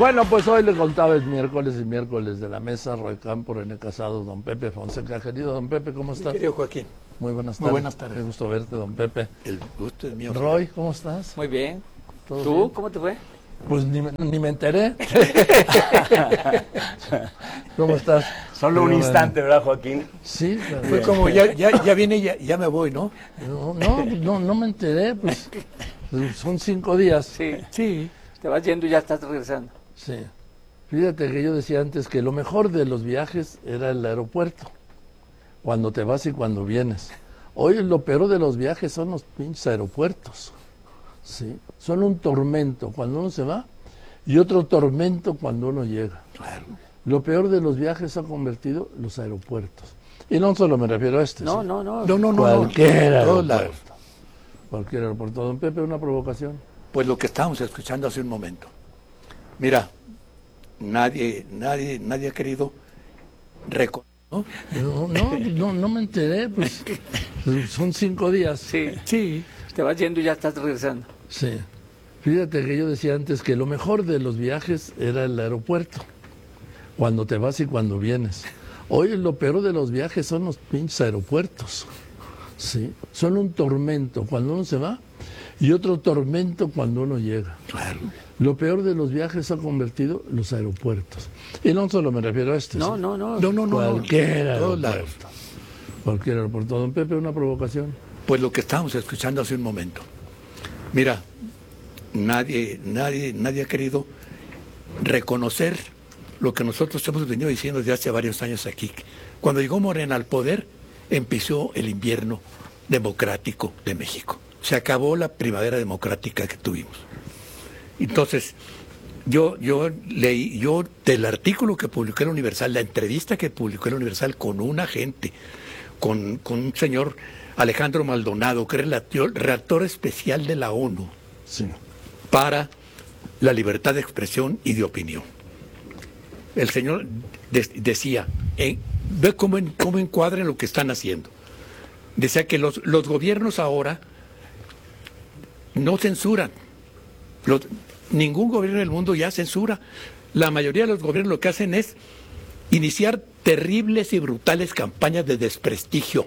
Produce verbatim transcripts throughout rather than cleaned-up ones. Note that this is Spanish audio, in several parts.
Bueno, pues hoy le contaba el miércoles y miércoles de la mesa, Roy Campo, René Casado, don Pepe Fonseca. Querido don Pepe, ¿cómo estás? Querido Joaquín. Muy buenas tardes. Muy buenas tardes. Qué gusto verte, don Pepe. El gusto es mío. Roy, ¿cómo estás? Muy bien. ¿Todo ¿Tú? bien? ¿Cómo te fue? Pues ni, me- ni me enteré. ¿Cómo estás? Solo un Pero, instante, ¿verdad, Joaquín? Sí, claro. Fue como, ya, ya, ya viene, ya, ya me voy, ¿no? No, no, no, no me enteré, pues son cinco días. Sí. Sí. Te vas yendo y ya estás regresando. Sí. Fíjate que yo decía antes que lo mejor de los viajes era el aeropuerto, cuando te vas y cuando vienes. Hoy lo peor de los viajes son los pinches aeropuertos. Sí. Son un tormento cuando uno se va y otro tormento cuando uno llega. Claro. Lo peor de los viajes se ha convertido los aeropuertos. Y no solo me refiero a este. No, ¿sí? no, no. No, no, no. Cualquier no. Todos aeropuerto. lados. Cualquier aeropuerto. Don Pepe, una provocación. Pues lo que estábamos escuchando hace un momento. Mira, nadie, nadie, nadie ha querido reconocer, ¿no? No, no, no, no me enteré, pues son cinco días. Sí. Sí. Te vas yendo y ya estás regresando. Sí. Fíjate que yo decía antes que lo mejor de los viajes era el aeropuerto, cuando te vas y cuando vienes. Hoy lo peor de los viajes son los pinches aeropuertos. Sí. Son un tormento cuando uno se va y otro tormento cuando uno llega. Claro. Lo peor de los viajes se ha convertido los aeropuertos. Y no solo me refiero a este. No, ¿sí? no, no. No, no, no. Cualquier no. Todos lados. aeropuerto. Cualquier aeropuerto. Don Pepe, una provocación. Pues lo que estábamos escuchando hace un momento. Mira, nadie, nadie, nadie ha querido reconocer lo que nosotros hemos venido diciendo desde hace varios años aquí. Cuando llegó Morena al poder, empezó el invierno democrático de México. Se acabó la primavera democrática que tuvimos. Entonces, yo, yo leí, yo del artículo que publicó el Universal, la entrevista que publicó el Universal con un agente, con, con un señor Alejandro Maldonado, que es el redactor especial de la ONU Sí. para la libertad de expresión y de opinión. El señor de- decía, eh, ve cómo, en- cómo encuadran lo que están haciendo. Decía que los, los gobiernos ahora no censuran. Los- ningún gobierno del mundo ya censura. La mayoría de los gobiernos lo que hacen es iniciar terribles y brutales campañas de desprestigio.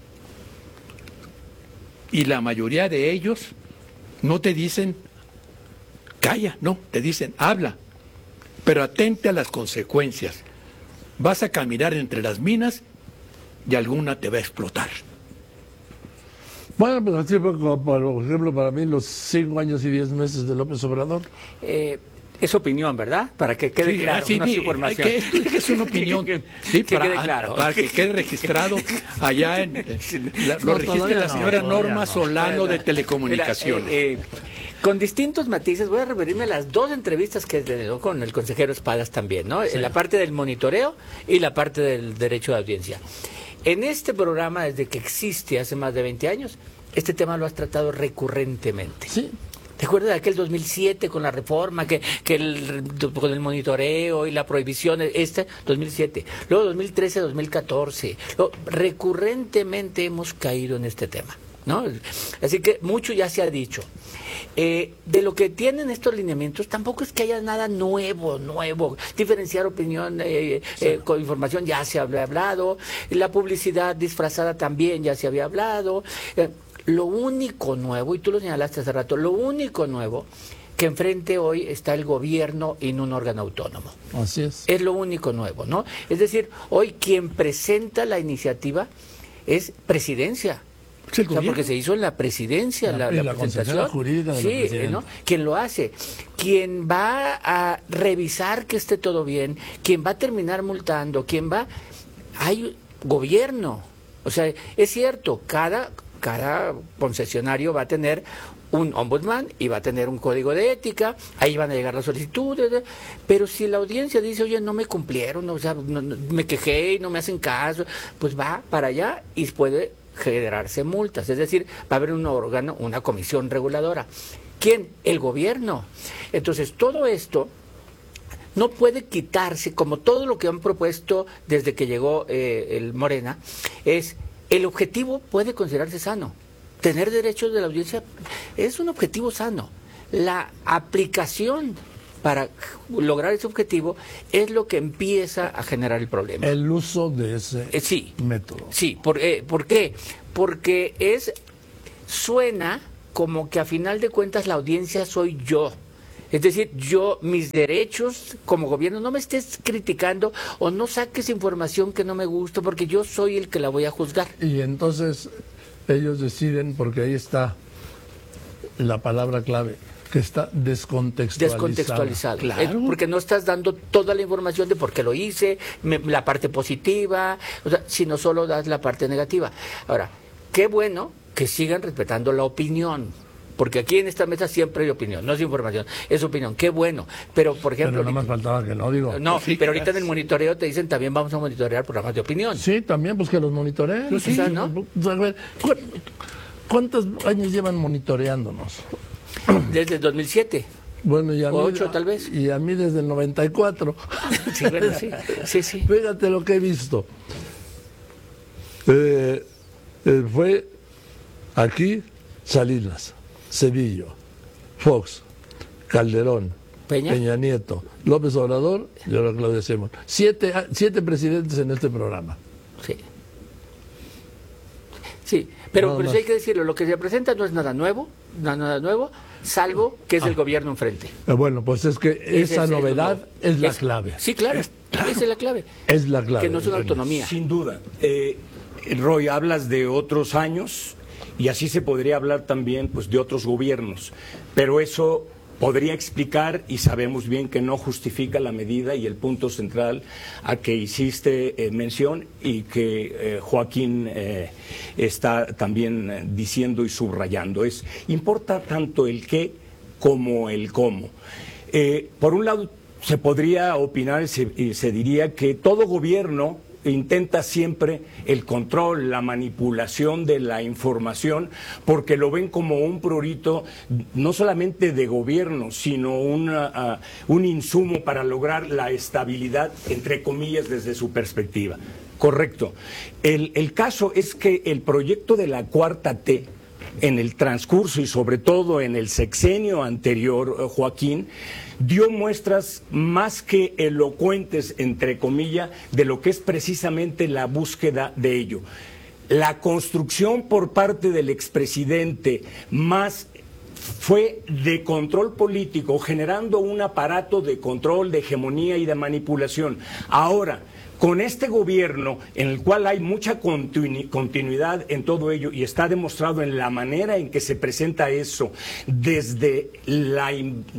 Y la mayoría de ellos no te dicen, calla, no, te dicen, habla, pero atente a las consecuencias. Vas a caminar entre las minas y alguna te va a explotar. Bueno, pues así fue como, por ejemplo, para mí los cinco años y diez meses de López Obrador. Eh, es opinión, ¿verdad? Para que quede Sí, claro, así, no es sí, información. hay que- es que es una opinión. Sí, que para, quede claro. para que quede registrado allá en la, No, lo registra todavía la no, señora todavía Norma no. Solano de Telecomunicaciones. Mira, eh, eh, con distintos matices, voy a referirme a las dos entrevistas que le dio con el consejero Espadas también, ¿no? En la parte del monitoreo y la parte del derecho de audiencia. En este programa, desde que existe hace más de veinte años, este tema lo has tratado recurrentemente. Sí. ¿Te acuerdas de aquel dos mil siete con la reforma, que, que el, con el monitoreo y la prohibición, este dos mil siete, luego dos mil trece, dos mil catorce, luego, recurrentemente hemos caído en este tema, ¿no? Así que mucho ya se ha dicho. Eh, de lo que tienen estos lineamientos, tampoco es que haya nada nuevo, nuevo. Diferenciar opinión eh, Sí. eh, con información ya se había hablado, la publicidad disfrazada también ya se había hablado. Eh, Lo único nuevo, y tú lo señalaste hace rato, lo único nuevo que enfrente hoy está el gobierno en un órgano autónomo. Así es. Es lo único nuevo, ¿no? Es decir, hoy quien presenta la iniciativa es presidencia. Es el O sea, gobierno. porque se hizo en la presidencia, La- la, y la la presentación. consejera jurídica de la Sí, presidenta. ¿no? Quien lo hace, quien va a revisar que esté todo bien, quien va a terminar multando, quien va... Hay gobierno. O sea, es cierto, cada... cada concesionario va a tener un ombudsman y va a tener un código de ética, ahí van a llegar las solicitudes, pero si la audiencia dice, oye, no me cumplieron, o sea, no- no- me quejé y no me hacen caso, pues va para allá y puede generarse multas, es decir, va a haber un órgano, una comisión reguladora. ¿Quién? El gobierno. Entonces, todo esto no puede quitarse, como todo lo que han propuesto desde que llegó eh, el Morena, es el objetivo puede considerarse sano. Tener derechos de la audiencia es un objetivo sano. La aplicación para lograr ese objetivo es lo que empieza a generar el problema. El uso de ese eh, sí, método. Sí, por, eh, ¿por qué? Porque es suena como que a final de cuentas la audiencia soy yo. Es decir, yo, mis derechos como gobierno, no me estés criticando o no saques información que no me gusta porque yo soy el que la voy a juzgar. Y entonces ellos deciden, porque ahí está la palabra clave, que está descontextualizado. Descontextualizado. Claro. Eh, porque no estás dando toda la información de por qué lo hice, me, la parte positiva, o sea, sino solo das la parte negativa. Ahora, qué bueno que sigan respetando la opinión. Porque aquí en esta mesa siempre hay opinión, no es información, es opinión, qué bueno. Pero, por ejemplo... Pero nada más faltaba que no, digo. No, sí, pero ahorita en el monitoreo te dicen también vamos a monitorear programas de opinión. Sí, también, pues que los monitoreen. Pues sí, o sea, ¿no? A ver, ¿cu ¿cuántos años llevan monitoreándonos? Desde el dos mil siete. Bueno, y a mí, ocho tal vez. Y a mí desde el noventa y cuatro. Sí, bueno, sí, sí, sí. Fíjate lo que he visto. Eh, eh, fue aquí Salinas, Cedillo, Fox, Calderón, Peña, Peña Nieto, López Obrador y ahora Claudia Sheinbaum. Siete, siete presidentes en este programa. Sí. Sí, pero, Nada pero sí más. hay que decirlo, lo que se presenta no es nada nuevo, nada, nada nuevo, salvo que es Ah. el gobierno enfrente. Eh, Bueno, pues es que Ese esa es el novedad nuevo. es la Es- clave. Sí, claro, esa es la clave. Es la clave. Que no es una René. autonomía. Sin duda. Eh, Roy, hablas de otros años y así se podría hablar también pues, de otros gobiernos, pero eso podría explicar, y sabemos bien que no justifica la medida y el punto central a que hiciste eh, mención y que eh, Joaquín eh, está también eh, diciendo y subrayando. Es, importa tanto el qué como el cómo. Eh, por un lado, se podría opinar y se, y se diría que todo gobierno intenta siempre el control, la manipulación de la información, porque lo ven como un prurito no solamente de gobierno, sino una, uh, un insumo para lograr la estabilidad, entre comillas, desde su perspectiva. Correcto. El, el caso es que el proyecto de la Cuarta T, en el transcurso y sobre todo en el sexenio anterior, Joaquín, dio muestras más que elocuentes, entre comillas, de lo que es precisamente la búsqueda de ello. La construcción por parte del expresidente más fue de control político, generando un aparato de control, de hegemonía y de manipulación. Ahora, con este gobierno, en el cual hay mucha continu continuidad en todo ello, y está demostrado en la manera en que se presenta eso, desde la...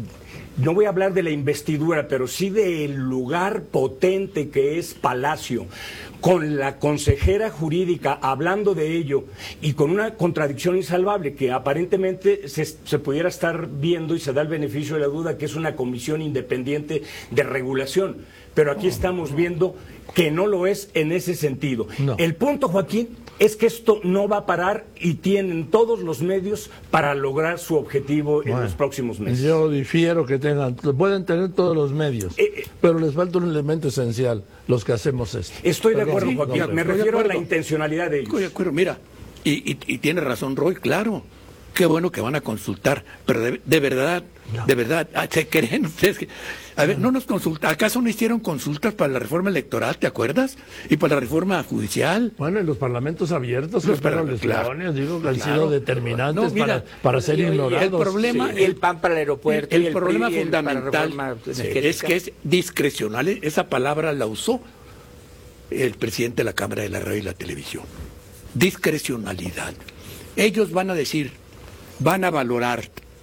No voy a hablar de la investidura, pero sí del lugar potente que es Palacio, con la consejera jurídica hablando de ello y con una contradicción insalvable que aparentemente se, se pudiera estar viendo y se da el beneficio de la duda que es una comisión independiente de regulación. Pero aquí estamos viendo que no lo es en ese sentido. No. El punto, Joaquín, es que esto no va a parar y tienen todos los medios para lograr su objetivo en Bueno, los próximos meses. Yo difiero que tengan, pueden tener todos los medios, Eh, eh. pero les falta un elemento esencial, los que hacemos esto. Estoy de Perdón, acuerdo, sí, Joaquín. no, Me pero- refiero a la acuerdo. intencionalidad de ellos. Estoy de acuerdo, mira, y, y, y tiene razón Roy, claro, qué bueno que van a consultar, pero de, de verdad, de verdad, ah, ¿se creen ustedes que, a ver, no nos consulta, acaso no hicieron consultas para la reforma electoral, ¿te acuerdas? Y para la reforma judicial. Bueno, en los parlamentos abiertos, Los los perros claro, leones, digo que han claro. sido determinantes No, mira, para, para ser y- y el ignorados. el problema- Sí, y el P A N para el aeropuerto. El, y el problema P R I, y el para fundamental reforma sí, energética. es que es discrecional, esa palabra la usó el presidente de la Cámara de la Radio y la Televisión. Discrecionalidad. Ellos van a decir, van a valorar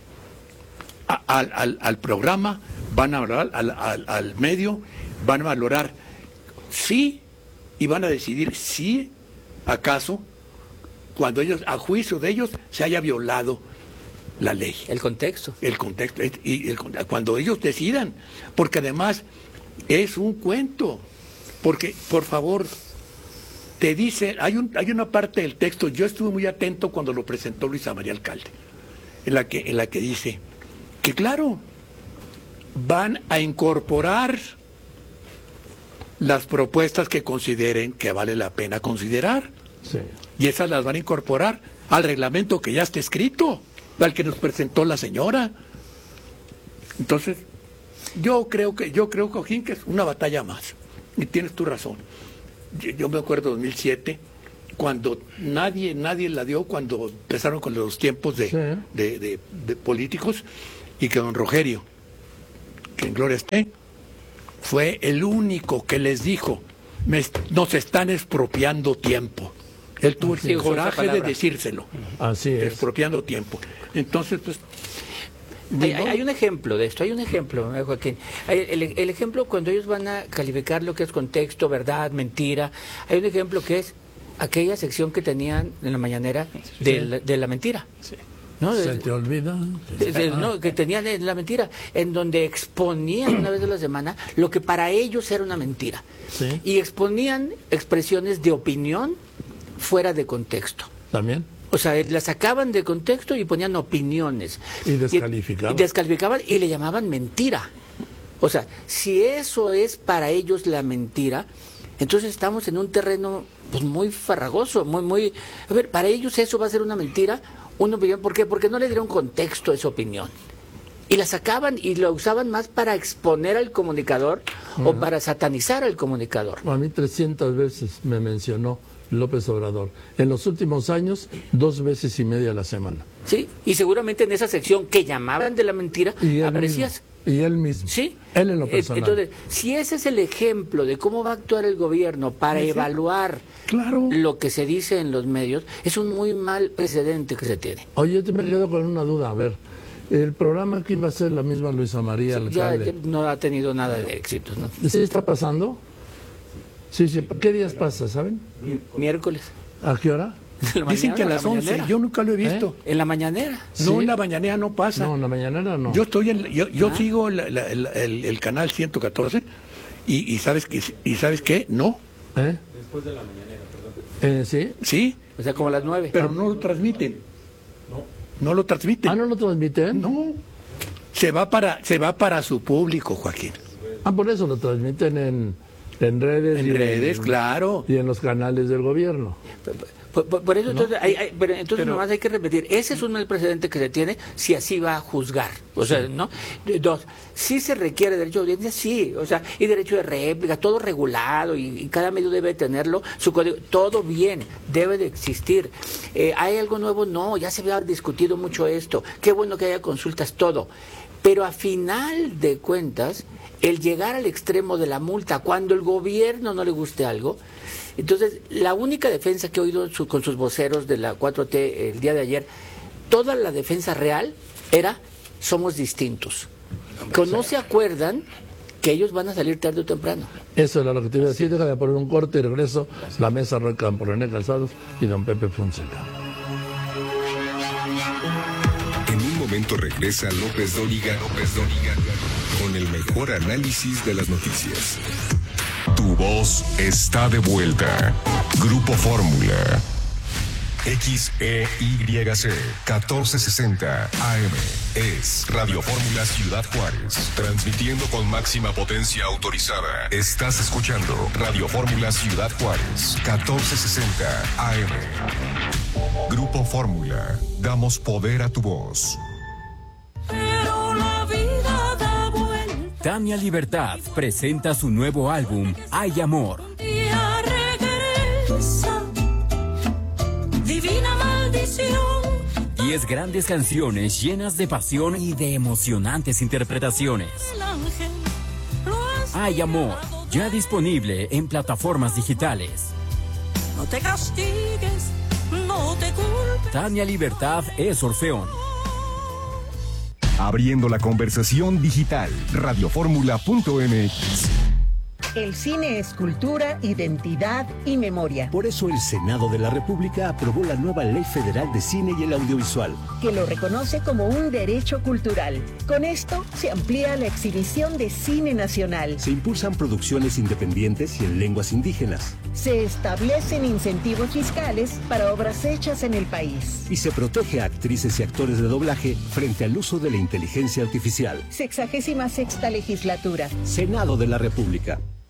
a- al, al- al programa, van a valorar al, al- al medio, van a valorar sí y van a decidir si acaso cuando ellos, a juicio de ellos, se haya violado la ley. El contexto. El contexto, es- y el, cuando ellos decidan, porque además es un cuento, porque por favor, te dice, hay, un, hay una parte del texto, yo estuve muy atento cuando lo presentó Luisa María Alcalde, en la que, en la que dice que claro, van a incorporar las propuestas que consideren que vale la pena considerar, Sí. y esas las van a incorporar al reglamento que ya está escrito, al que nos presentó la señora. Entonces, Yo creo que, yo creo, Joaquín, que es una batalla más. Y tienes tu razón. Yo, yo me acuerdo de dos mil siete, cuando nadie, nadie la dio, cuando empezaron con los tiempos de, Sí. de, de, de políticos, y que don Rogerio, que en gloria esté, fue el único que les dijo, Me, nos están expropiando tiempo. Él tuvo Sí, el usó esa coraje de palabra. decírselo. Así es. Expropiando tiempo. Entonces, pues, Hay, hay- hay un ejemplo de esto, hay un ejemplo, eh, Joaquín. Hay el, el ejemplo cuando ellos van a calificar lo que es contexto, verdad, mentira, hay un ejemplo que es aquella sección que tenían en la mañanera de, la, de la mentira. ¿No? Se De- te olvida. de- de- no, que tenían en la mentira, en donde exponían una vez a la semana lo que para ellos era una mentira. Sí. Y exponían expresiones de opinión fuera de contexto. También. O sea, la sacaban de contexto y ponían opiniones. Y descalificaban. Y, descalificaban y le llamaban mentira. O sea, si eso es para ellos la mentira, entonces estamos en un terreno pues muy farragoso, muy, muy... A ver, para ellos eso va a ser una mentira, una opinión. ¿Por qué? Porque no le dieron contexto a esa opinión. Y la sacaban y la usaban más para exponer al comunicador uh-huh. o para satanizar al comunicador. A mí trescientas veces me mencionó López Obrador. En los últimos años, dos veces y media a la semana. Sí, y seguramente en esa sección que llamaban de la mentira, Y él aparecías. mismo, y él mismo. Sí. Él en lo Eh, personal. Entonces, si ese es el ejemplo de cómo va a actuar el gobierno para Sí. evaluar Claro. lo que se dice en los medios, es un muy mal precedente que se tiene. Oye, te me quedo con una duda. A ver, el programa que iba a ser la misma Luisa María Ya, Alcalde. ya no ha tenido nada de éxito, ¿no? ¿Sí está pasando? Sí, sí. ¿Qué días pasa, saben? Miércoles. ¿A qué hora? En la dicen mañana, que a en la las once. mañanera. Yo nunca lo he visto. En la mañanera. No, Sí. en la mañanera no pasa. No, en la mañanera no. Yo estoy en, yo, yo Ah. sigo la- la- el, el- el canal ciento catorce y, y sabes que y sabes qué, no, ¿Eh? Después de la mañanera, perdón. ¿Eh, sí? sí, O sea, como a las nueve. pero no lo transmiten. No, no lo transmiten. Ah, ¿no lo transmiten? No. Se va para se va para su público, Joaquín. Ah, por eso lo transmiten en, en redes. En y redes, claro. Y en los canales del gobierno. Por, por- por eso, entonces, hay, hay- pero entonces Pero- nomás hay que repetir, ese es un mal precedente que se tiene si así va a juzgar. O sea, ¿no? Dos, sí se requiere derecho de audiencia, sí, o sea, y derecho de réplica, todo regulado, y, y cada medio debe tenerlo, su código, todo bien, debe de existir. Eh, ¿Hay algo nuevo? No, ya se había discutido mucho esto, qué bueno que haya consultas, todo. Pero a final de cuentas, el llegar al extremo de la multa, cuando el gobierno no le guste algo, entonces la única defensa que he oído su- con sus voceros de la cuatro T el día de ayer, toda la defensa real era, somos distintos. Que no se acuerdan que ellos van a salir tarde o temprano. Eso era lo que te iba a decir. Déjame poner un corte y regreso. La mesa roca por René Calzados y don Pepe Fonseca. En un momento regresa López Dóriga, López Dóriga, con el mejor análisis de las noticias. Tu voz está de vuelta. Grupo Fórmula. X E Y C catorce sesenta A M es Radio Fórmula Ciudad Juárez, transmitiendo con máxima potencia autorizada. Estás escuchando Radio Fórmula Ciudad Juárez, catorce sesenta A M. Grupo Fórmula, damos poder a tu voz. Pero la vida da vuelta. Tania Libertad presenta su nuevo álbum, Hay Amor. Un día regresa. Divina maldición. Diez grandes canciones llenas de pasión y de emocionantes interpretaciones. El ángel lo has Hay Amor, ya disponible en plataformas digitales. No te castigues, no te culpes. Tania Libertad es Orfeón. Abriendo la conversación digital, radioformula punto m x. El cine es cultura, identidad y memoria, Por eso el Senado de la República aprobó la nueva Ley Federal de Cine y el Audiovisual. que lo reconoce como un derecho cultural. Con esto se amplía la exhibición de cine nacional. Se impulsan producciones independientes y en lenguas indígenas. Se establecen incentivos fiscales para obras hechas en el país. Y se protege a actrices y actores de doblaje frente al uso de la inteligencia artificial. Sexagésima sexta legislatura. Senado de la República.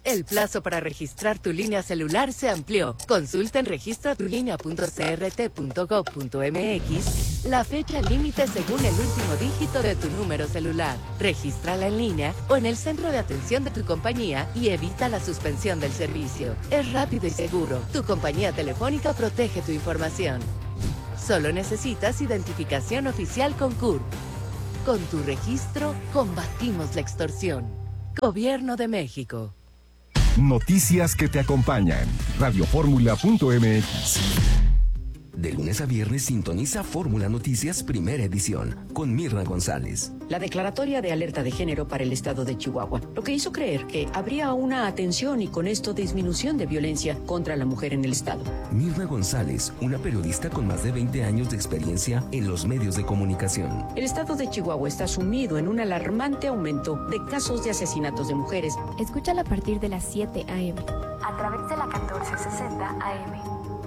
El plazo para registrar tu línea celular se amplió. Consulta en registra tu línea punto c r t punto gov punto m x la fecha límite según el último dígito de tu número celular. Regístrala en línea o en el centro de atención de tu compañía y evita la suspensión del servicio. Es rápido y seguro. Tu compañía telefónica protege tu información. Solo necesitas identificación oficial con C U R P. Con tu registro, combatimos la extorsión. Gobierno de México. Noticias que te acompañan. radio fórmula punto m x. De lunes a viernes sintoniza Fórmula Noticias Primera Edición con Mirna González. La declaratoria de alerta de género para el estado de Chihuahua, lo que hizo creer que habría una atención y con esto disminución de violencia contra la mujer en el estado. Mirna González, una periodista con más de veinte años de experiencia en los medios de comunicación. El estado de Chihuahua está sumido en un alarmante aumento de casos de asesinatos de mujeres. Escúchala a partir de las siete a eme a través de la catorce sesenta a eme.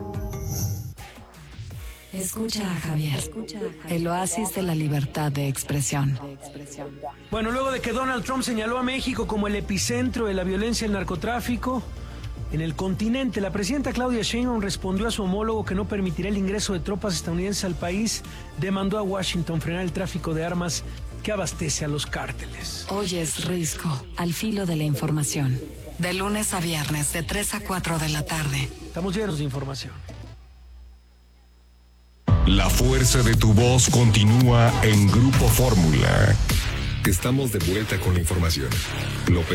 Escucha a Javier, el oasis de la libertad de expresión. Bueno, luego de que Donald Trump señaló a México como el epicentro de la violencia y el narcotráfico en el continente, la presidenta Claudia Sheinbaum respondió a su homólogo que no permitirá el ingreso de tropas estadounidenses al país, demandó a Washington frenar el tráfico de armas que abastece a los cárteles. Hoy es Risco, al filo de la información. De lunes a viernes, de tres a cuatro de la tarde. Estamos llenos de información. La fuerza de tu voz continúa en Grupo Fórmula. Estamos de vuelta con la información. López